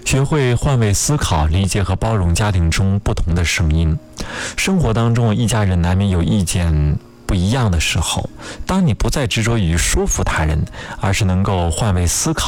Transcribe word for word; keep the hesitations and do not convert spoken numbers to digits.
学会换位思考，理解和包容家庭中不同的声音。生活当中，一家人难免有意见不一样的时候，当你不再执着于说服他人，而是能够换位思考，